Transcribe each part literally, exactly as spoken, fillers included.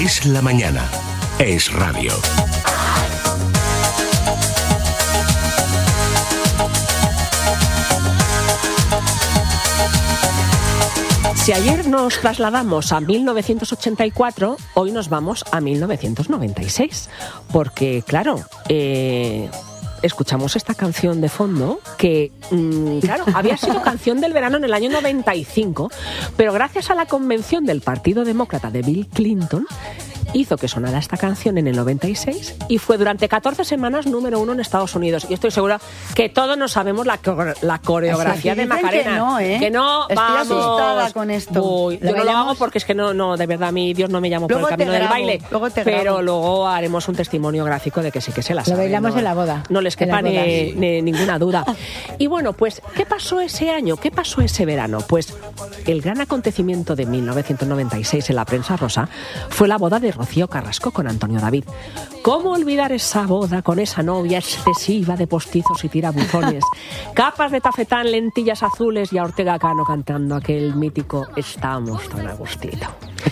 Es la mañana. Es radio. Si ayer nos trasladamos a mil novecientos ochenta y cuatro, hoy nos vamos a mil novecientos noventa y seis. Porque, claro, eh, escuchamos esta canción de fondo que, mmm, claro, había sido canción del verano en el año noventa y cinco, pero gracias a la convención del Partido Demócrata de Bill Clinton, hizo que sonara esta canción en el noventa y seis y fue durante catorce semanas número uno en Estados Unidos. Y estoy segura que todos nos sabemos la, la coreografía de Macarena. Que no, ¿eh? Que no, Estoy vamos. asustada con esto. Uy, yo no lo hago porque es que no, no, de verdad, mi Dios no me llamo luego por el camino del grabo, baile. Luego te pero grabo. Luego haremos un testimonio gráfico de que sí que se la sabe. Lo bailamos ¿no? en la boda. No les quepa ni, ni ninguna duda. Y bueno, pues, ¿qué pasó ese año? ¿Qué pasó ese verano? Pues el gran acontecimiento de mil novecientos noventa y seis en la prensa rosa fue la boda de Rocío Carrasco con Antonio David. ¿Cómo olvidar esa boda con esa novia excesiva de postizos y tirabuzones? Capas de tafetán, lentillas azules y a Ortega Cano cantando aquel mítico Estamos tan a gustito.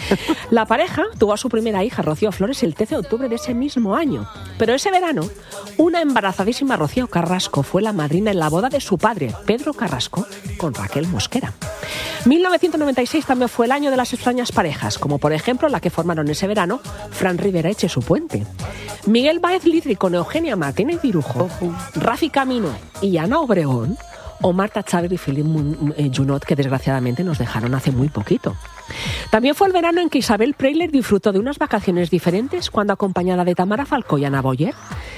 La pareja tuvo a su primera hija, Rocío Flores, el trece de octubre de ese mismo año. Pero ese verano, una embarazadísima Rocío Carrasco fue la madrina en la boda de su padre, Pedro Carrasco, con Raquel Mosquera. mil novecientos noventa y seis también fue el año de las extrañas parejas, como por ejemplo la que formaron ese verano Fran Rivera Echesu Puente, Miguel Báez Lidri con Eugenia Martínez Virujo, Rafi Camino y Ana Obregón, o Marta Chávez y Philippe Junot, que desgraciadamente nos dejaron hace muy poquito. También fue el verano en que Isabel Preisler disfrutó de unas vacaciones diferentes cuando, acompañada de Tamara Falcó y Ana Boyer,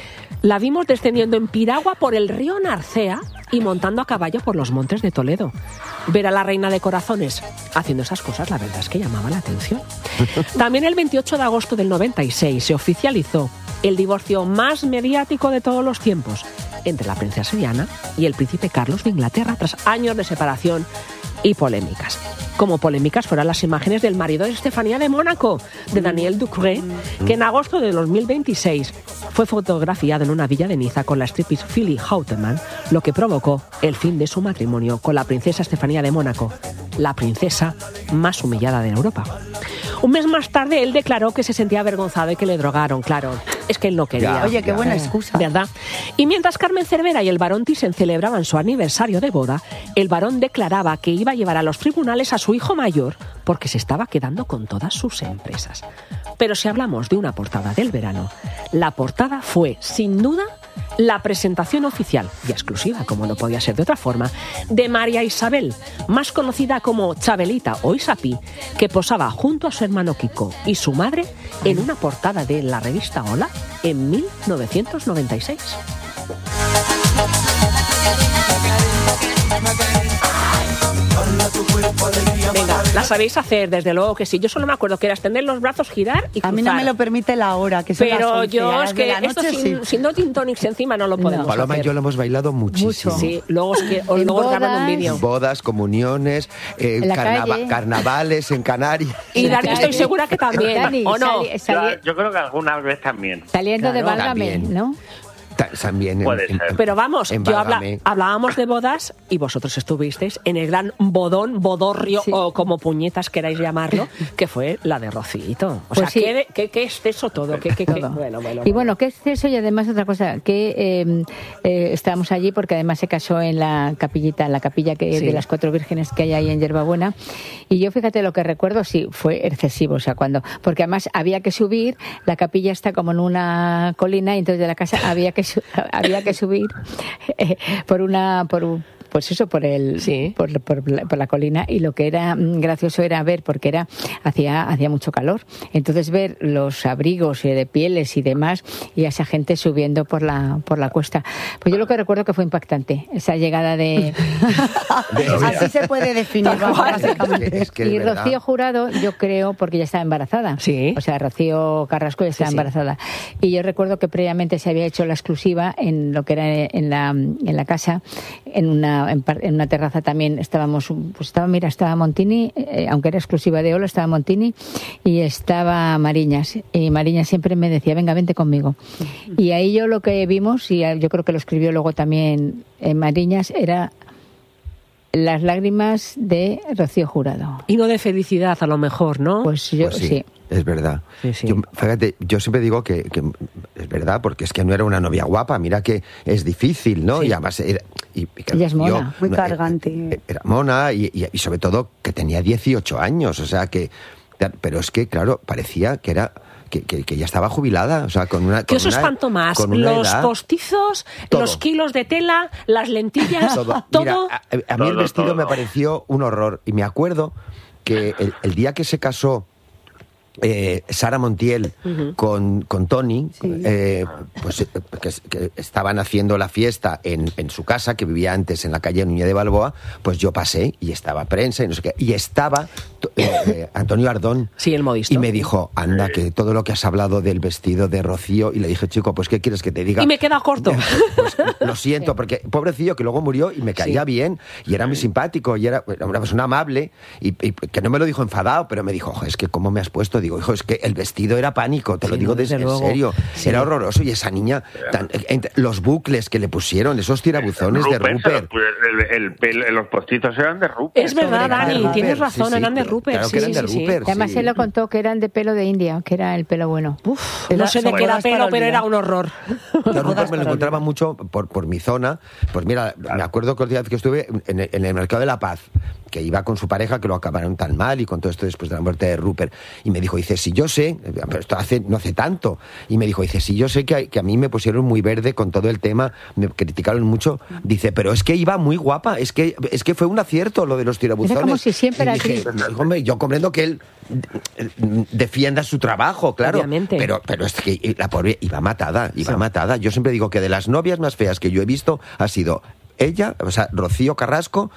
la vimos descendiendo en piragua por el río Narcea y montando a caballo por los montes de Toledo. Ver a la reina de corazones haciendo esas cosas, la verdad es que llamaba la atención. También el veintiocho de agosto del noventa y seis se oficializó el divorcio más mediático de todos los tiempos entre la princesa Diana y el príncipe Carlos de Inglaterra, tras años de separación y polémicas. Como polémicas fueron las imágenes del marido de Estefanía de Mónaco, de Daniel Ducré, que en agosto de dos mil veintiséis fue fotografiado en una villa de Niza con la striptease Phyllis Houteman, lo que provocó el fin de su matrimonio con la princesa Estefanía de Mónaco, la princesa más humillada de Europa. Un mes más tarde él declaró que se sentía avergonzado y que le drogaron, claro. Es que él no quería. Ya, oye, qué buena excusa. ¿Verdad? Y mientras Carmen Cervera y el barón Thyssen celebraban su aniversario de boda, el barón declaraba que iba a llevar a los tribunales a su hijo mayor porque se estaba quedando con todas sus empresas. Pero si hablamos de una portada del verano, la portada fue, sin duda, la presentación oficial y exclusiva, como no podía ser de otra forma, de María Isabel, más conocida como Chabelita o Isapi, que posaba junto a su hermano Kiko y su madre en una portada de la revista Hola en mil novecientos noventa y seis. Venga, la sabéis hacer, desde luego que sí. Yo solo me acuerdo que era extender los brazos, girar y cruzar. A mí no me lo permite la hora, que son Pero las once, yo, es que de la esto noche, sin, sí. sin no gin tonics encima no lo podemos Paloma hacer. y yo lo hemos bailado muchísimo. Mucho. Sí, luego, es que, os En luego os graban un bodas. vídeo. Bodas, comuniones, eh, En la carnava- calle. carnavales en Canarias. Y Dani, estoy Dani. segura que también, Dani, ¿o no? sali- sali- Yo, yo creo que alguna vez también. saliendo de Claro. Válgame, También. ¿no? Ta- También en- Puede en- ser. Pero vamos, en yo habla- Válgame. hablábamos de bodas y vosotros estuvisteis en el gran bodón, bodorrio Sí. o como puñetas queráis llamarlo, que fue la de Rocito. O Pues sea, sí. ¿qué, qué, qué exceso todo? ¿Qué, qué, qué? Todo. Bueno, bueno, Y bueno, qué exceso, y además otra cosa, que eh, eh, estábamos allí porque además se casó en la capillita, en la capilla que Sí. de las Cuatro Vírgenes que hay ahí en Yerbabuena. Y yo, fíjate, lo que recuerdo, sí, fue excesivo, o sea, cuando, porque además había que subir, la capilla está como en una colina y entonces de la casa había que, su- había que subir eh, por una, por un, pues eso, por el Sí. por, por la, por la colina, y lo que era mm, gracioso era ver, porque era hacía hacía mucho calor, entonces ver los abrigos eh, de pieles y demás y a esa gente subiendo por la por la cuesta. Pues yo lo que recuerdo que fue impactante esa llegada de Así se puede definir, vamos, básicamente. Es que es y verdad. Rocío Jurado, yo creo, porque ya estaba embarazada. Sí. O sea, Rocío Carrasco ya estaba sí. embarazada. Y yo recuerdo que previamente se había hecho la exclusiva en lo que era en la, en la casa, en una, en, par- en una terraza también estábamos, pues estaba, mira, estaba Montini, eh, aunque era exclusiva de Ola, estaba Montini y estaba Mariñas. Y Mariñas siempre me decía, venga, vente conmigo. Y ahí yo lo que vimos, y yo creo que lo escribió luego también en Mariñas, era Las lágrimas de Rocío Jurado. Y no de felicidad, a lo mejor, ¿no? Pues yo Pues sí, sí. es verdad. Sí, sí. Yo, fíjate, yo siempre digo que, que es verdad, porque es que no era una novia guapa. Mira que es difícil, ¿no? Sí. Y además era, y, y que Ella es mona, yo- muy no, cargante. eh, Era mona y, y- y sobre todo que tenía dieciocho años, o sea que... Pero es que, claro, parecía que era... Que, que, que ya estaba jubilada, o sea, con una... Que con os una- espanto más, con una los edad- postizos, Todo. los kilos de tela, las lentillas, todo. todo. Mira, a, a mí el Todo, vestido todo. me pareció un horror. Y me acuerdo que el, el día que se casó eh, Sara Montiel con, con Tony, Sí. eh, pues eh, que, que estaban haciendo la fiesta en, en su casa, que vivía antes en la calle Núñez de Balboa, pues yo pasé y estaba prensa y no sé qué. Y estaba to- eh, eh, Antonio Ardón. Sí, el modisto. Y me dijo, anda, que todo lo que has hablado del vestido de Rocío. Y le dije, chico, pues ¿qué quieres que te diga? Y me queda corto. Pues, lo siento, porque pobrecillo que luego murió y me caía Sí. bien y era muy simpático y era era una persona amable y, y que no me lo dijo enfadado, pero me dijo, "Ojo, es que cómo me has puesto", digo, hijo, es que el vestido era pánico, te lo Sí, digo no, desde desde en luego. serio, Sí. era horroroso y esa niña, tan- entre- los bucles que le pusieron, esos tirabuzones de Rupert, Rupert. El, el pel- los postizos eran de Rupert. Es verdad, Sobre Dani, Rupert, tienes sí, razón, sí, eran de claro, Rupert. claro sí, que eran sí, de sí. Rupert. Además sí. él lo contó que eran de pelo de India, que era el pelo bueno. Uf, Era- no sé de son qué era bodas para pelo, pero olvidar. era un horror. Yo Bodas Rupert me para lo encontraba olvidar. mucho por, por mi zona. Pues mira, me acuerdo que el día que estuve en el, en el Mercado de la Paz, que iba con su pareja, que lo acabaron tan mal y con todo esto después de la muerte de Rupert. Y me dijo, dice, si yo sé, pero esto hace, no hace tanto, y me dijo, dice, si yo sé que, que a mí me pusieron muy verde con todo el tema, me criticaron mucho, dice, pero es que iba muy guapa, es que, es que fue un acierto lo de los tirabuzones. Era como si siempre Y era dije, así. hombre, yo comprendo que él eh, defienda su trabajo, claro. Obviamente. Pero, pero es que la pobre iba matada, iba matada. Yo siempre digo que de las novias más feas que yo he visto ha sido ella, o sea, Rocío Carrasco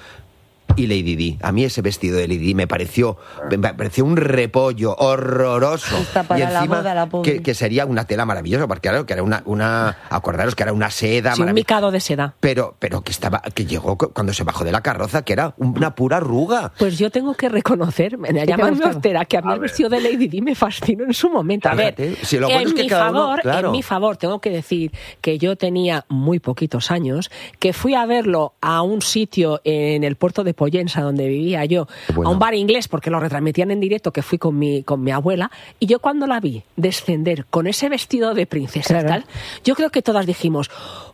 y Lady Di. A mí ese vestido de Lady Di me pareció, me pareció un repollo horroroso. Está para y la encima boda, la pobre. que, que sería una tela maravillosa, porque claro, que era una, una acordaros que era una seda Sí, un maravillosa. micado de seda. Pero, pero que estaba, que llegó cu- cuando se bajó de la carroza, que era una pura arruga. Pues yo tengo que reconocer, me te llamarme gustaba? hortera, que a mí A el ver. vestido de Lady Di me fascinó en su momento. A ver, Fíjate, si lo bueno en es que mi cada uno, favor, claro. en mi favor, tengo que decir que yo tenía muy poquitos años, que fui a verlo a un sitio en el puerto de Pollensa, donde vivía yo, Bueno. a un bar inglés, porque lo retransmitían en directo, que fui con mi, con mi abuela, y yo cuando la vi descender con ese vestido de princesa y Claro. tal, yo creo que todas dijimos,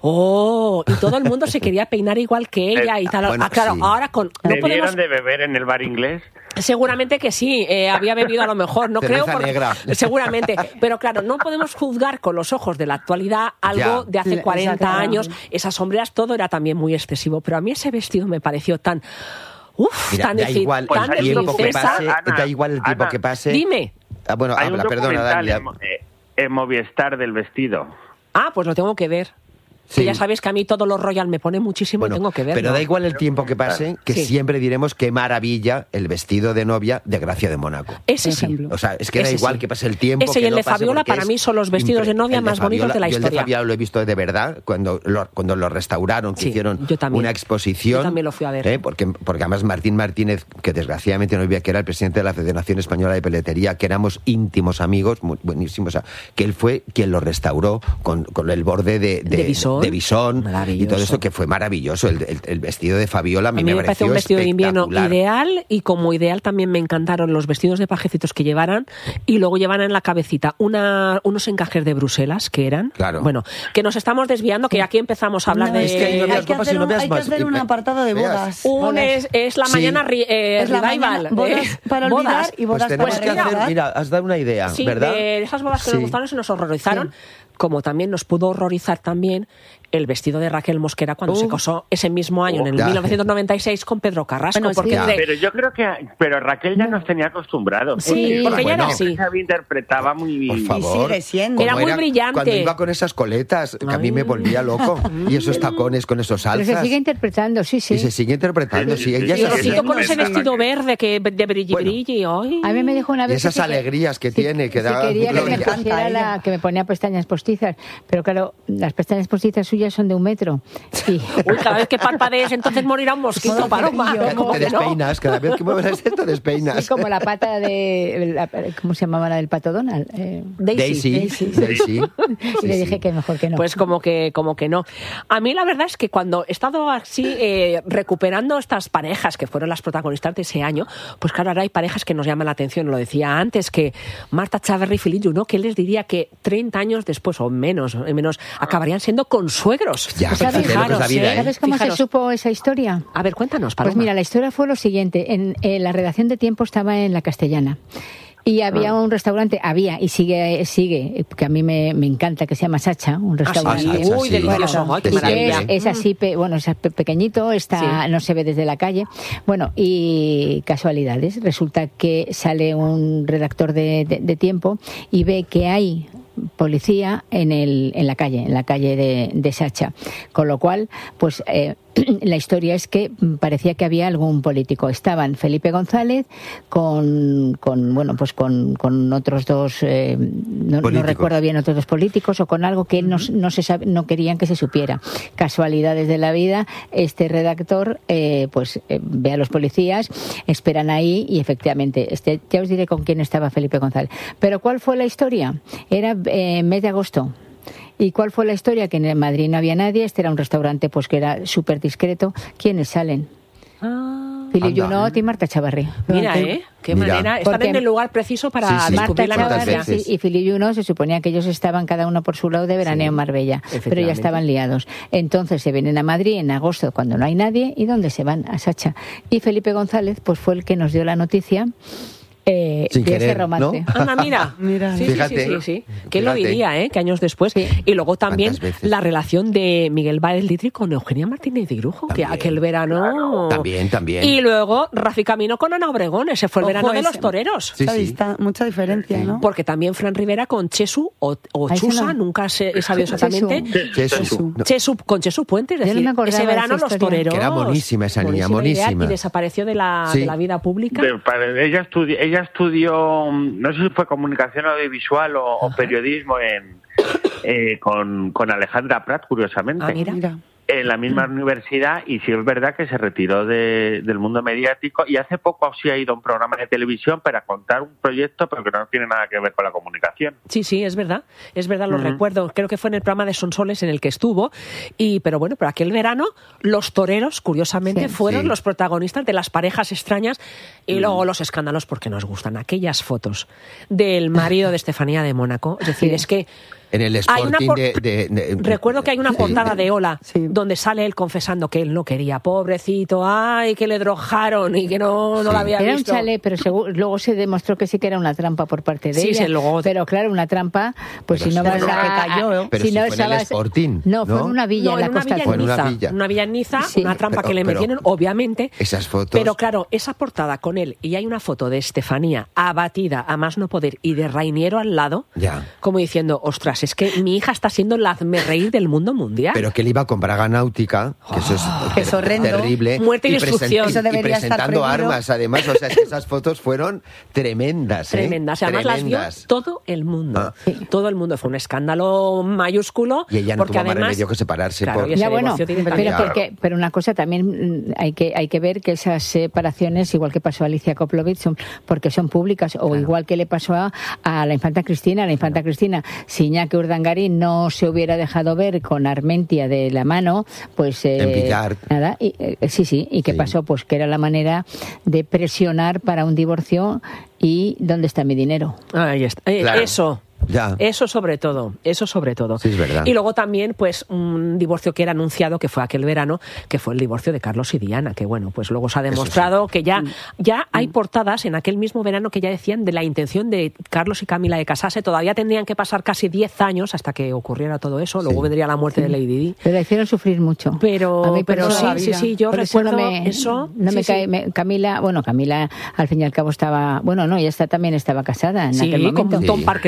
oh, y todo el mundo se quería peinar igual que ella y tal. bueno, Ah, claro, sí. ahora con... No ¿Debieron podemos... de beber en el bar inglés? Seguramente que sí, eh, había bebido a lo mejor, no Cerveza creo. por- negra. Seguramente, pero claro, no podemos juzgar con los ojos de la actualidad algo Ya. de hace Sí, cuarenta exacto. años. Esas sombreras, todo era también muy excesivo, pero a mí ese vestido me pareció tan... Uf, Mira, tan da de, fi- igual tan el de tiempo que princesa. pase, Ana, da igual el tiempo Ana, que pase. Dime. Ah, bueno, Hay un habla, perdona, documental Dani. en, Mo- eh, en Movistar del vestido. Ah, pues lo tengo que ver. Sí. Que ya sabéis que a mí todo lo royal me pone muchísimo Bueno, y tengo que verlo. pero da igual el tiempo que pase, que Sí. siempre diremos qué maravilla el vestido de novia de Gracia de Mónaco. Ese sí. ejemplo. O sea, es que da Ese igual sí. que pase el tiempo. Ese y que el no de pase, Fabiola, porque para es mí son los vestidos de impre- novia el más bonitos Fabiola- de la yo historia. El de Fabiola lo he visto de verdad, cuando lo, cuando lo restauraron, que Sí, hicieron yo también. una exposición. Yo también lo fui a ver. ¿eh? Porque, porque además Martín Martínez, que desgraciadamente no vivía, que era el presidente de la Federación Española de Peletería, que éramos íntimos amigos, muy buenísimos, o sea, que él fue quien lo restauró con, con el borde de, De bisón. de bisón Maravilloso. y todo eso, que fue maravilloso. El, el- el vestido de Fabiola a A mí, mí me me parece pareció un vestido de invierno espectacular. ideal y como ideal también me encantaron los vestidos de pajecitos que llevaran y luego llevaran en la cabecita una, unos encajes de Bruselas que eran. Claro. Bueno, que nos estamos desviando, que aquí empezamos a hablar No, de... es que ahí no hay veas que copas y hacer no un, veas hay que más. hacer un apartado de Veas. bodas. Un Bodas. es, es la Sí. mañana ri- eh, Es la revival. mañana- bodas eh, para olvidar bodas. y bodas Pues tenemos para que hacer, recordar. mira, has dado una idea, Sí, ¿verdad? de esas bodas que Sí. nos gustaron y se nos horrorizaron, como también nos pudo horrorizar también el vestido de Raquel Mosquera cuando Uh. se casó ese mismo año, en el Ya. mil novecientos noventa y seis, con Pedro Carrasco. Bueno, porque sí. entre- Pero yo creo que... Pero Raquel ya nos tenía acostumbrados. Sí, porque ella era siempre así. se interpretaba muy... Por favor. sigue siendo. Era Como muy brillante. Cuando iba con esas coletas, que a mí me volvía loco. Y esos tacones con esos Pero se alzas. sigue interpretando, sí, sí. Y se sigue interpretando. Sí, ella y se sí, Rocío sí, con sí, ese sí. vestido verde que de brilli Bueno. brilli. ay. A mí me dijo una Y vez esas que sí que- alegrías que sí, tiene, que sí da quería que me gloria. pusiera la, que me ponía pestañas postizas, pero claro, las pestañas postizas suyas tuyas son de un metro. Y... Uy, cada vez que parpadees entonces morirá un mosquito, Paloma. Te despeinas, cada vez que mueves esto te despeinas. Sí, como la pata de... La, ¿cómo se llamaba la del pato Donald? Eh, Daisy. Daisy. Daisy. Y le dije que mejor que no. Pues como que, como que no. A mí la verdad es que cuando he estado así eh, recuperando estas parejas que fueron las protagonistas de ese año, pues claro, ahora hay parejas que nos llaman la atención. Lo decía antes, que Marta Chaverri y Philippe Junot, que les diría que treinta años después, o menos, menos acabarían siendo consuegros. Ya, Pues fíjate fijaros, lo que es la vida, ¿eh? ¿eh? ¿Sabes cómo Fijaros. se supo esa historia? A ver, cuéntanos, Paloma. Pues mira, la historia fue lo siguiente. En, en la redacción de Tiempo estaba en La Castellana. Y había un restaurante, había y sigue, sigue que a mí me, me encanta, que se llama Sacha, un restaurante. Ah, sí, Sacha, Uy, sí. delicioso. Bueno, Ay, qué de Y que maravilla. siempre. es, es así, pe- bueno, es pe- pequeñito, está, Sí. no se ve desde la calle. Bueno, y casualidades. Resulta que sale un redactor de, de, de Tiempo y ve que hay policía en el en la calle, en la calle de, de Sacha. Con lo cual, pues eh, la historia es que parecía que había algún político. Estaban Felipe González con, con bueno, pues con, con otros dos, eh, no, no Políticos. recuerdo bien, otros dos políticos, o con algo que no, no se sabe, no querían que se supiera. Casualidades de la vida, este redactor eh, pues eh, ve a los policías, esperan ahí y efectivamente, este, ya os diré con quién estaba Felipe González. Pero ¿cuál fue la historia? Era eh, mes de agosto. ¿Y cuál fue la historia? Que en Madrid no había nadie, este era un restaurante pues que era súper discreto. ¿Quiénes salen? Ah, Philippe Anda. Junot y Marta Chavarri. mira, ¿eh? Qué Mira. manera. Están Porque- en el lugar preciso para Sí, sí. descubrir la Marta ¿cuántas noticia. veces? Chavarri y Philippe Junot se suponía que ellos estaban cada uno por su lado de veraneo Sí, en Marbella, pero ya efectivamente. estaban liados. Entonces se vienen a Madrid en agosto cuando no hay nadie. ¿Y dónde se van? A Sacha. Y Felipe González pues fue el que nos dio la noticia eh, Sin de ese querer, romance. ¿no? Anda, mira. Mira. Sí, sí, Fíjate. sí, sí, sí. ¿Quién lo Fíjate. diría, eh? Que años después. Sí. Y luego también ¿Cuántas veces? la relación de Miguel Baelitri con Eugenia Martínez de Irujo, que También. aquel verano... También, también. Y luego Rafi Camino con Ana Obregón, ese fue el Ojo, verano de ese. los toreros. Sí, Mucha sí. dista- mucha diferencia, ¿no? Porque también Fran Rivera con Chesu o, o Ah, ese Chusa, no. nunca sé- he sabido exactamente. Jesús. Jesús. No, Chesu, con Chesu Puentes, es Yo no decir, me acordaba ese de verano esa los historia. toreros. Que era monísima esa niña, idea, monísima. Y desapareció de la, Sí. de la vida pública. De- para- ella, estudi- ella estudió, mm, no sé si fue comunicación audiovisual o, o periodismo en, eh, con, con Alejandra Prat, curiosamente, Ah, mira. Mira. en la misma universidad, y sí es verdad que se retiró de- del mundo mediático, y hace poco sí ha ido a un programa de televisión para contar un proyecto, pero que no tiene nada que ver con la comunicación. Sí, sí, es verdad, es verdad, lo Ujú. recuerdo. Creo que fue en el programa de Sonsoles en el que estuvo. Y, pero bueno, pero aquel verano los toreros, curiosamente, Sí. fueron Sí. los protagonistas de las parejas extrañas y luego los escándalos, porque nos gustan aquellas fotos del marido de Estefanía de Mónaco. Es decir, Sí. es que En el hay una Sporting por- de, de- de- recuerdo que hay una Sí. portada de Ola Sí. donde sale él confesando que él no quería, pobrecito, ay, que le drogaron y que no, no Sí. la había Era un visto. chalet, pero segu- luego se demostró que sí que era una trampa por parte de Sí, ella. sí, luego- Pero claro, una trampa, pues Pero si no sí, vas bueno, a... que cayó, ¿eh? Pero si fue en el estabas- Sporting, No, fue ¿no? en una villa No, en la en una Costa villa Fue en en una Niza. villa. Una villa en Niza, Sí. una trampa Pero- que le pero metieron, obviamente. esas fotos- Pero claro, esa portada con él, y hay una foto de Estefanía abatida a más no poder y de Rainiero al lado, Ya. como diciendo, ostras, es que mi hija está siendo la hazmerreír del mundo mundial. Pero que él iba con braga náutica, que eso es, Que es horrendo. terrible. Muerte y present- destrucción. Eso y debería estar presentando prohibido. armas, además. O sea, es que esas fotos fueron tremendas, ¿eh? Tremendas. Y además las Tremendas. vio todo el mundo. Ah. Todo el mundo. Fue un escándalo mayúsculo. Y ella no porque tuvo más además, remedio que separarse claro, por- ella se Ya bueno, divorció pero, directamente. Claro. porque, pero una cosa también mm, hay que hay que ver que esas separaciones, igual que pasó a Alicia Koplovich, son porque son públicas, o igual que le pasó a, a la infanta Cristina. La infanta Cristina, si Iñaki Urdangarín no se hubiera dejado ver con Armentia de la mano, pues eh, En Villar. nada, y, eh, sí, sí, y qué Sí. pasó, pues que era la manera de presionar para un divorcio. Y ¿dónde está mi dinero? Ahí está. Eh, Claro. Eso. Ya. Eso sobre todo, eso sobre todo. Sí, es verdad. Y luego también, pues, un divorcio que era anunciado, que fue aquel verano, que fue el divorcio de Carlos y Diana, que bueno, pues luego se ha demostrado que ya, ya hay portadas en aquel mismo verano que ya decían de la intención de Carlos y Camila de casarse. Todavía tendrían que pasar casi diez años hasta que ocurriera todo eso. Luego Sí. vendría la muerte de Lady Di. Pero la hicieron sufrir mucho. Pero, A mí, pero por sí, eso- sí, sí, yo por eso recuerdo no me, eso. No Sí, me sí. cae. me- Camila, bueno, Camila al fin y al cabo estaba. Bueno, no, ella está, también estaba casada en Sí, aquel momento. con Tom Parker Bowles.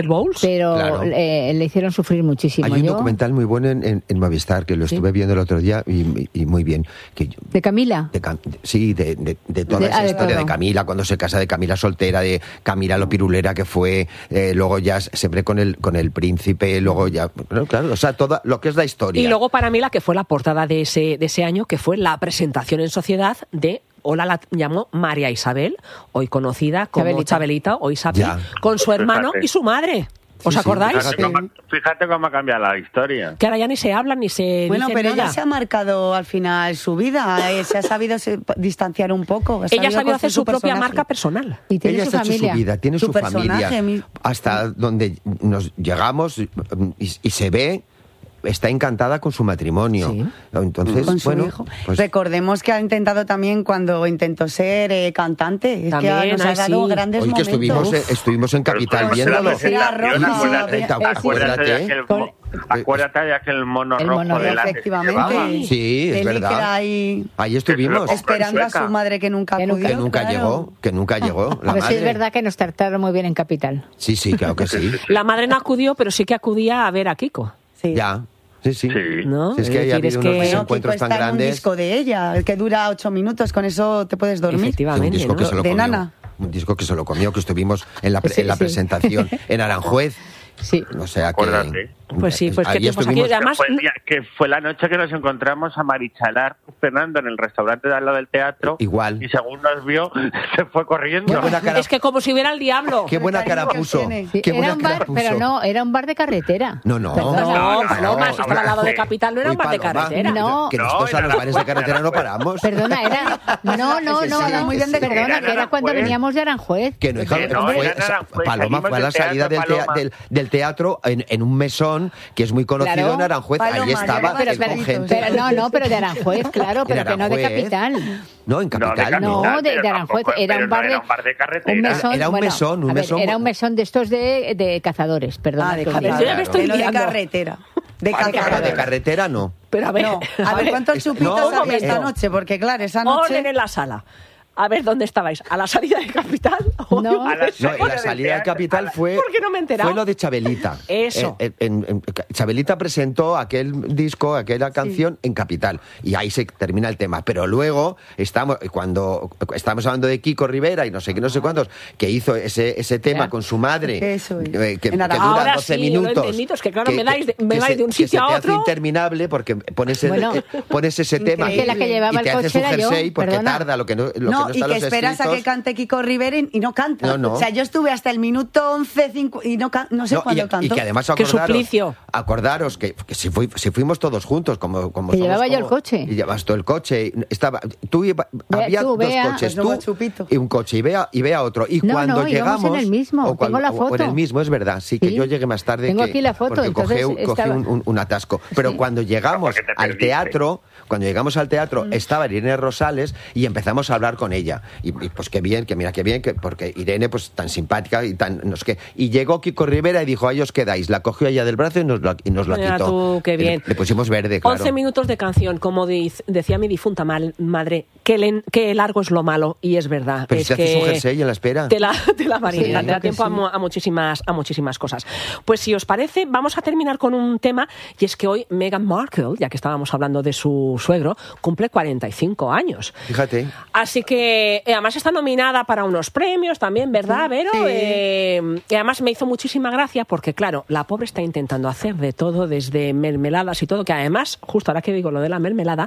pero claro. eh, le hicieron sufrir muchísimo. Hay un Yo, documental muy bueno en, en, en Movistar, que lo ¿Sí? estuve viendo el otro día y, y muy bien. Que yo- ¿De Camila? de Cam- de- sí, de, de, de toda De- esa ah, de historia todo. de Camila, cuando se casa, de Camila soltera, de Camila lo pirulera que fue, eh, luego ya siempre con el con el príncipe, luego ya, bueno, claro, o sea, todo lo que es la historia. Y luego para mí la que fue la portada de ese, de ese año, que fue la presentación en sociedad de, Hola la llamó María Isabel, hoy conocida como Chabelita. Chabelita, o Isabel, Ya. con su hermano Fíjate. y su madre. ¿Os Sí, sí, acordáis? Fíjate cómo, fíjate cómo ha cambiado la historia. Que ahora ya ni se hablan ni se Bueno, dicen pero nada. ella se ha marcado al final su vida, eh, se ha sabido se- distanciar un poco. ha Ella ha sabido coger hacer su propia personaje. marca personal. Y tiene Ella su está hecho familia. su vida, tiene su, Su personaje, familia, mi- hasta donde nos llegamos y, y se ve, está encantada con su matrimonio. Sí. Entonces, Con su bueno, hijo. pues, Recordemos que ha intentado también cuando intentó ser eh, cantante. Es También, que nos ay, ha dado sí. grandes hoy que momentos. estuvimos, eh, estuvimos en Capital Pero viéndolo. con la presentación, Sí, acuérdate, sí, acuérdate acuérdate. de aquel, Con- mo- acuérdate de aquel mono El rojo mono rojo, delante que efectivamente. llevaba. Sí, es De verdad. licra ahí, Ahí estuvimos. Es- esperando a Sueca. su madre que nunca Que nunca- acudió. Que nunca claro. llegó, que nunca llegó. La Pero sí es madre. verdad que nos trataron muy bien en Capital. Sí, sí, claro que sí. La madre no acudió, pero sí que acudía a ver a Kiko. Sí. Ya. Sí, sí. Sí. ¿No? Si es que Es hay decir, es habido que- unos Bueno, Kiko desencuentros está tan en un grandes. disco de ella, el que dura ocho minutos, con eso te puedes dormir. Un Efectivamente, disco ¿no? que se lo De comió. Nana. Un disco que se lo comió, que estuvimos en la, pre- Sí, en la sí. presentación en Aranjuez. Sí. O sea Acuérdate. que. Pues sí, pues qué ahí tiempos estuvimos. aquellos. Además, que, fue el día- que fue la noche que nos encontramos a Marichalar Fernando en el restaurante de al lado del teatro. Igual. Y según nos vio, se fue corriendo. Qué buena cara, es que como si hubiera el diablo. qué buena cara cariño que puso. tiene. Sí, Qué era buena un cara bar, puso. pero no, era un bar de carretera. No, no. Perdona. No, No, no, Paloma, no, si está al lado de no. Capital, no era un Uy, bar de Paloma, carretera. No. Que No, nosotros a era los bares de Aranjuez, carretera no era paramos. Perdona, era. No, no, no, Sí, sí, no. muy bien de- Perdona, Era que era cuando Aranjuez. veníamos de Aranjuez. Que no, hija, Que no, fue- era Aranjuez, Paloma fue a la salimos del salida del, teatro, tea- Paloma. del, del teatro en, en un mesón que es muy conocido Claro. en Aranjuez. Paloma, Ahí estaba llevaba Pero, él los con pelitos. gente. pero no, no, pero de Aranjuez, claro, En pero que no de Aranjuez. Capital. No, en Capital No, no. de- de pero Aranjuez, tampoco- era un pero bar no de- era un bar de carretera. Un mesón, Era un bueno, mesón, un a ver, mesón. era un mesón de estos de, de cazadores, perdón. Ah, de yo ya me carretera. estoy De lo de liando. carretera. De Pero de carretera. carretera no. Pero a ver, No, a ver cuántos es- chupitos no, había un esta momento. noche, porque claro, esa noche... orden en la sala. A ver, ¿dónde estabais? ¿A la salida de Capital? ¿O No. A la No, en la del salida de teatro, Capital a la- fue. ¿Por qué no me he enterado? Fue lo de Chabelita. Eso. En- en- en- Chabelita presentó aquel disco, aquella canción en Capital. Y ahí se termina el tema. Pero luego, estamos cuando estamos hablando de Kiko Rivera y no sé qué, no sé cuántos, que hizo ese, ese tema Ya. con su madre. Eso es. eh, que, que En dura Aranjuez. Ahora doce sí, yo lo he minutos. entendido, es que claro, me dais de- me que vais se- de un que sitio se a te hace otro. interminable porque pones, el- Bueno. eh, pones ese tema Increíble. Que la que llevaba y el te haces coche un era yo, jersey porque perdona. tarda lo que no, lo que No, no y está que en los esperas a que escritos. cante Kiko Rivera y no canta. No, no. O sea, yo estuve hasta el minuto once cinco y no, ca- no sé No, y, cuándo y cantó. que además Qué acordaros, suplicio. acordaros que, que si, fui- si fuimos todos juntos, como, como Que somos llevaba yo como- el coche. Y llevas tú el coche. Estaba, tú iba- Ve- había tú, dos Bea. coches, Pues luego tú Chupito. y un coche, y vea, y vea otro. Y No, cuando no, íbamos llegamos. en el mismo, o cual- tengo la o- o en foto. el mismo, es verdad. Sí, que Sí. yo llegué más tarde. Tengo que- aquí la foto, Porque cogí, entonces un- cogí estaba- un, un- un atasco. Pero Sí. cuando llegamos Porque te al perdiste. teatro, cuando llegamos al teatro, estaba Irene Rosales y empezamos a hablar con ella. Y, y, pues qué bien, que mira qué bien, que, porque Irene, pues tan simpática y tan. No sé qué. Y llegó Kiko Rivera y dijo: ahí os quedáis. La cogió ella del brazo y nos la, y nos la Mira quitó. tú, qué Y le- bien. Le, pusimos verde, claro. once minutos de canción, como diz- decía mi difunta mal- madre, que, len- que largo es lo malo, y es verdad. Pero es si te haces que un jersey en la espera. Te la, te la marina, Sí, te da creo que tiempo a, sí. mu- a muchísimas, a muchísimas cosas. Pues si os parece, vamos a terminar con un tema, y es que hoy Meghan Markle, ya que estábamos hablando de su suegro, cumple cuarenta y cinco años. Fíjate. Así que, eh, además está nominada para unos premios también, ¿verdad, Vero? sí. Eh, y además me hizo muchísima gracia porque, claro, la pobre está intentando hacer de todo, desde mermeladas y todo, que además, justo ahora que digo lo de la mermelada,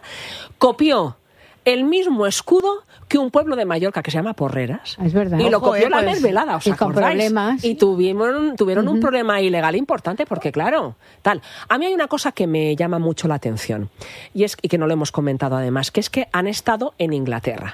copió el mismo escudo que un pueblo de Mallorca que se llama Porreras. Es verdad. Y lo Ojo, copió eh, la pues, mermelada, ¿os y con acordáis? problemas. Y tuvieron, tuvieron un problema ilegal importante porque, claro, tal. A mí hay una cosa que me llama mucho la atención y, es, y que no lo hemos comentado además, que es que han estado en Inglaterra.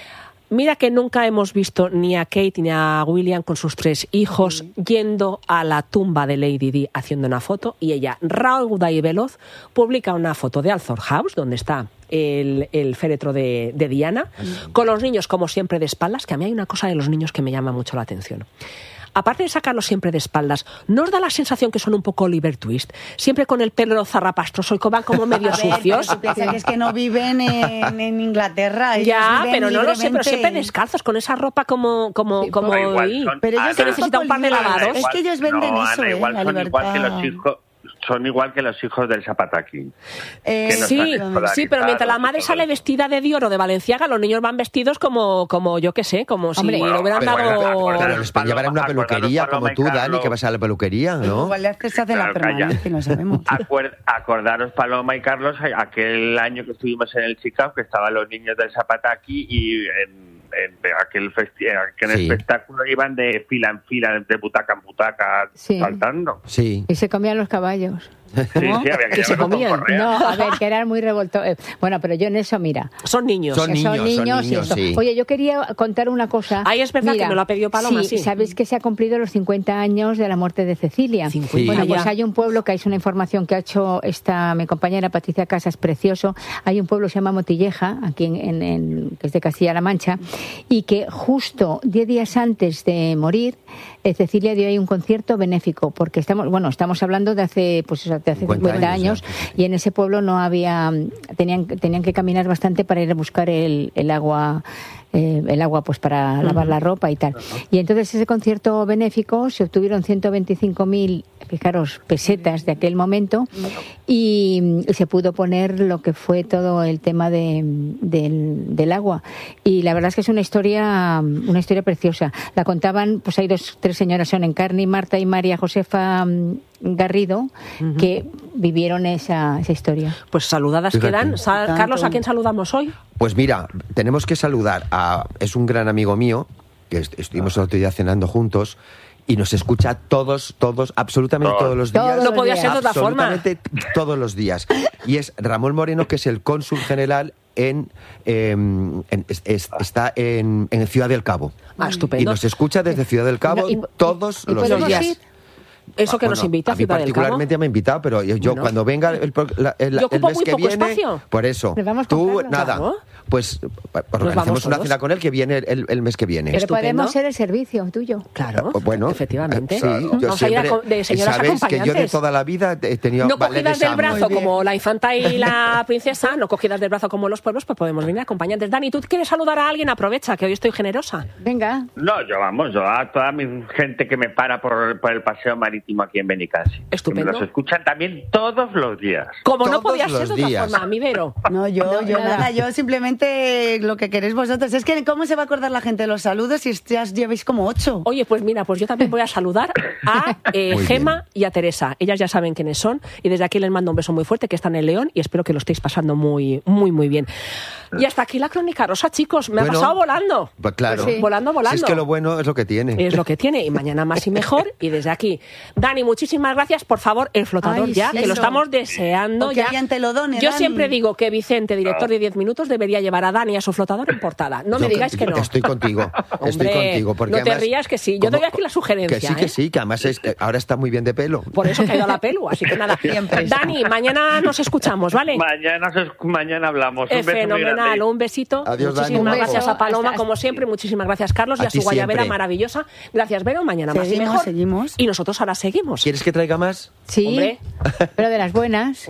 Mira que nunca hemos visto ni a Kate ni a William con sus tres hijos yendo a la tumba de Lady Di haciendo una foto, y ella, rauda y veloz, publica una foto de Althorp House, donde está el, el féretro de, de Diana, con los niños como siempre de espaldas, que a mí hay una cosa de los niños que me llama mucho la atención. aparte de sacarlos siempre de espaldas, ¿no os da la sensación que son un poco Oliver Twist? Siempre con el pelo zarrapastroso y que van como medio A ver, sucios. pero piensa que es que no viven en, en Inglaterra. ellos Ya, viven pero no lo sé, pero libremente. siempre descalzos, con esa ropa como... como, Sí, como Pero igual ahí. son- Pero ellos Ana, que necesita un par de Ana, lavados. Es que ellos venden no, eso, Ana, ¿eh? igual la son libertad. igual que los hijos, son igual que los hijos del Zapataki. Eh, que no Sí, están sí, pero mientras la madre escolarizados y sale todo vestida de Dior o de Valenciaga, los niños van vestidos como, como yo qué sé, como si Hombre, lo hubieran pero dado... bueno, acordaros, Pero les llevar en una acordaros, peluquería Paloma como y tú, Dani, Carlos. que vas a la peluquería, ¿no? Igual le haces hace la Claro, calla. permanencia, no sabemos. Acuer- acordaros, Paloma y Carlos, aquel año que estuvimos en el Chicago, que estaban los niños del Zapataki y en, en aquel, festi- en aquel Sí. espectáculo iban de fila en fila, de butaca en butaca, Sí. saltando. Sí. Y se comían los caballos. Sí, sí, había que, Que se llevarlo con comían. correa. No, a ver, que eran muy revoltosos. Bueno, pero yo en eso, mira. Son niños. Son que niños, son niños, y esto. sí. Oye, yo quería contar una cosa. Ay, es verdad que me lo ha pedido Paloma, sí. Sabéis que se ha cumplido los cincuenta años de la muerte de Cecilia. cincuenta Bueno, ya. pues hay un pueblo que es una información que ha hecho esta mi compañera Patricia Casas, precioso. Hay un pueblo que se llama Motilleja, aquí en, en, en- que es de Castilla-La Mancha, y que justo diez días antes de morir, eh, Cecilia dio ahí un concierto benéfico, porque estamos, bueno, estamos hablando de hace, pues, de hace cincuenta cincuenta años, años, ya. y en ese pueblo no había, tenían, tenían que caminar bastante para ir a buscar el, el agua, eh, el agua pues para lavar la ropa y tal. Y entonces ese concierto benéfico se obtuvieron ciento veinticinco mil, fijaros, pesetas de aquel momento, y, y se pudo poner lo que fue todo el tema de, del, del agua. Y la verdad es que es una historia, una historia preciosa. La contaban, pues hay dos, tres señoras, son Encarni, Marta y María Josefa mm, Garrido, que vivieron esa, esa historia. Pues saludadas Fíjate. quedan. Sa- Tanto. Carlos, ¿a quién saludamos hoy? Pues mira, tenemos que saludar a... Es un gran amigo mío, que est- estuvimos el otro día cenando juntos, y nos escucha todos, todos, absolutamente Todos. todos los días. Todos No podía ser de otra forma. Absolutamente todos los días. Y es Ramón Moreno, que es el cónsul general en... eh, en- es- es- está en, en Ciudad del Cabo. Ah, estupendo. Y nos escucha desde Ciudad del Cabo Y- y- todos ¿y los podemos días. ir? Eso que Ah, nos bueno, invita a mí Ciudad del Cabo. particularmente me ha invitado, pero yo, yo Bueno. cuando venga el, pro- la- el- Yo el ocupo mes muy que poco viene, espacio. por eso, Nos vamos con tú Carlos. nada, Claro. pues organizamos vamos una todos. cena con él que viene el, el mes que viene. Pero Estupendo. podemos ser el servicio tuyo. Claro, Eh, Bueno, efectivamente. eh, sí, yo Vamos a ir a siempre- co- de señoras sabéis que yo de acompañantes. toda la vida he tenido No vale de cogidas del Sam. brazo Muy bien. como la infanta y la princesa, no cogidas del brazo como los pueblos, pues podemos venir acompañantes. Dani, ¿tú quieres saludar a alguien? Aprovecha, que hoy estoy generosa. Venga. No, yo vamos, yo a toda mi gente que me para por, por el paseo marítimo aquí en Benicassi. Estupendo. Que me los escuchan también todos los días. Como no Todos podía ser los de otra días. forma, mi Vero. No, yo, No, yo nada. nada. yo simplemente lo que queréis vosotros. Es que, ¿cómo se va a acordar la gente de los saludos si ya llevéis como ocho? Oye, pues mira, pues yo también voy a saludar a eh, Muy Gema y a Teresa. Ellas ya saben quiénes son y desde aquí les mando un beso muy fuerte, que están en León, y espero que lo estéis pasando muy, muy, muy bien. Y hasta aquí la crónica rosa, chicos. Me ha Bueno, pasado volando. Pues claro. Sí. Volando, volando. Si es que lo bueno es lo que tiene. Es lo que tiene, y mañana más y mejor. Y desde aquí, Dani, muchísimas gracias. Por favor, el flotador Ay, ya, sí, que lo eso. estamos deseando O que ya. hayan telodones, Yo Dani. siempre digo que Vicente, director de diez minutos, debería llevar a Dani a su flotador en portada. No me Yo- digáis que no. Estoy contigo. estoy Hombre, contigo. Porque no te además, rías que sí. Yo como- doy aquí la sugerencia. Que sí, que ¿eh? sí, que además es que ahora está muy bien de pelo. Por eso que ha ido a la pelu, así que nada. Siempre está. Dani, mañana nos escuchamos, ¿vale? Mañana, os- mañana hablamos. Un Es beso muy fenomenal, grande. un besito. Adiós, Dani, muchísimas un beso. gracias a Paloma, Hasta- como siempre. Muchísimas gracias, Carlos, y A a su ti guayabera siempre. maravillosa. Gracias, Vero. Mañana más y Seguimos, mejor. seguimos. Y nosotros ahora seguimos. ¿Quieres que traiga más? Sí, Hombre. pero de las buenas.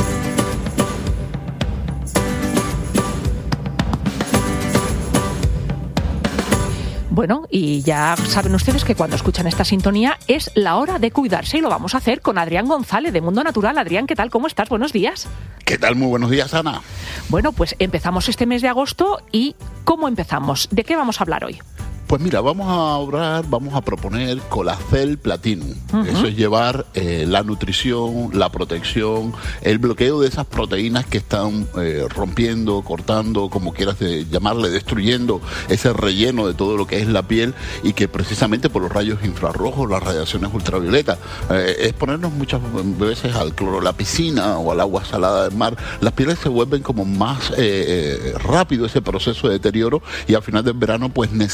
Bueno, y ya saben ustedes que cuando escuchan esta sintonía es la hora de cuidarse y lo vamos a hacer con Adrián González de Mundo Natural. Adrián, ¿qué tal? ¿Cómo estás? Buenos días. ¿Qué tal? Muy buenos días, Ana. Bueno, pues empezamos este mes de agosto y ¿cómo empezamos? ¿De qué vamos a hablar hoy? Pues mira, vamos a hablar, vamos a proponer Colacel Platinum. Eso es llevar eh, la nutrición, la protección, el bloqueo de esas proteínas que están eh, rompiendo, cortando, como quieras de llamarle, destruyendo ese relleno de todo lo que es la piel, y que precisamente por los rayos infrarrojos, las radiaciones ultravioletas, eh, exponernos muchas veces al cloro de la piscina o al agua salada del mar, las pieles se vuelven como más eh, eh, rápido ese proceso de deterioro, y al final del verano pues necesitamos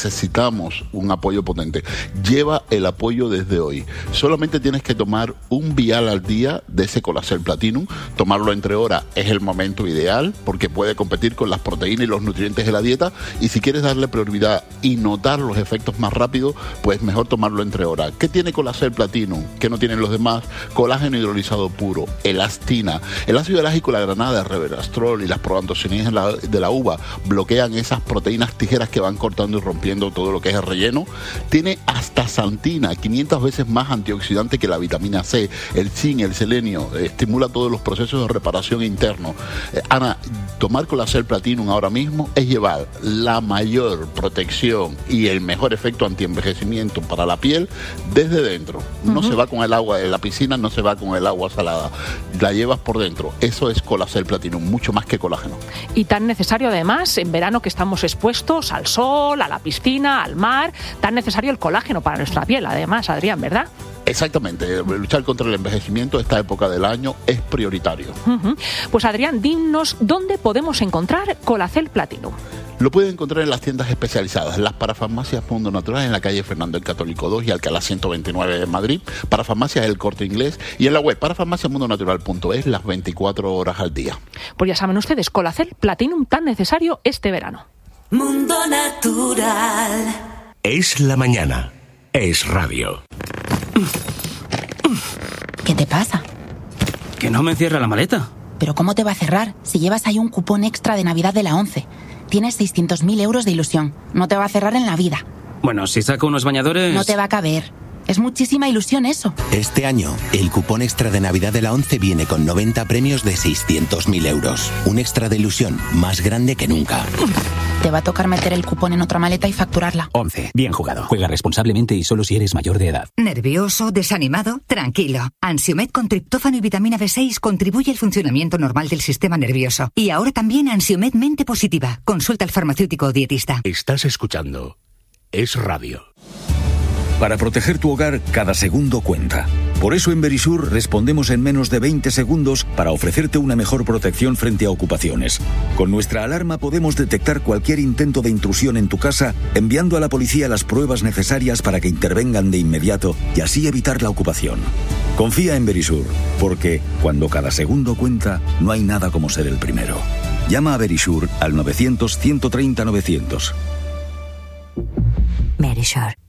necesitamos un apoyo potente. Lleva el apoyo desde hoy. Solamente tienes que tomar un vial al día de ese Colacel Platinum. Tomarlo entre horas es el momento ideal porque puede competir con las proteínas y los nutrientes de la dieta, y si quieres darle prioridad y notar los efectos más rápido, pues mejor tomarlo entre horas. ¿Qué tiene Colacel Platinum? ¿Qué no tienen los demás? Colágeno hidrolizado puro, elastina, el ácido elágico, la granada, el resveratrol y las proantocianinas de la, de la uva bloquean esas proteínas tijeras que van cortando y rompiendo todo lo que es el relleno. Tiene astaxantina, quinientas veces más antioxidante que la vitamina C, el zinc, el selenio, estimula todos los procesos de reparación internos. Eh, Ana, tomar Colacel Platinum ahora mismo es llevar la mayor protección y el mejor efecto antienvejecimiento para la piel desde dentro. No uh-huh. se va con el agua de la piscina, no se va con el agua salada, la llevas por dentro. Eso es Colacel Platinum, mucho más que colágeno. Y tan necesario además en verano que estamos expuestos al sol, a la piscina, al mar, tan necesario el colágeno para nuestra piel además, Adrián, ¿verdad? Exactamente, luchar contra el envejecimiento esta época del año es prioritario. Uh-huh. Pues Adrián, dinos dónde podemos encontrar Colacel Platinum. Lo pueden encontrar en las tiendas especializadas, las parafarmacias Mundo Natural en la calle Fernando el Católico dos y Alcalá ciento veintinueve de Madrid, parafarmacias El Corte Inglés y en la web parafarmacia mundo natural punto es las veinticuatro horas al día. Pues ya saben ustedes, Colacel Platinum tan necesario este verano. Mundo Natural. Es la mañana. Es radio. ¿Qué te pasa? Que no me cierra la maleta. ¿Pero cómo te va a cerrar si llevas ahí un cupón extra de Navidad de la ONCE? Tienes seiscientos mil euros de ilusión. No te va a cerrar en la vida. Bueno, si saco unos bañadores... No te va a caber. Es muchísima ilusión eso. Este año, el cupón extra de Navidad de la ONCE viene con noventa premios de seiscientos mil euros. Un extra de ilusión más grande que nunca. Te va a tocar meter el cupón en otra maleta y facturarla. ONCE. Bien jugado. Juega responsablemente y solo si eres mayor de edad. ¿Nervioso? ¿Desanimado? Tranquilo. Ansiomed con triptófano y vitamina B seis contribuye al funcionamiento normal del sistema nervioso. Y ahora también Ansiomed Mente Positiva. Consulta al farmacéutico o dietista. Estás escuchando Es Radio. Para proteger tu hogar, cada segundo cuenta. Por eso en Verisur respondemos en menos de veinte segundos para ofrecerte una mejor protección frente a ocupaciones. Con nuestra alarma podemos detectar cualquier intento de intrusión en tu casa, enviando a la policía las pruebas necesarias para que intervengan de inmediato y así evitar la ocupación. Confía en Verisur, porque cuando cada segundo cuenta, no hay nada como ser el primero. Llama a Verisur al novecientos, ciento treinta, novecientos. Verisur.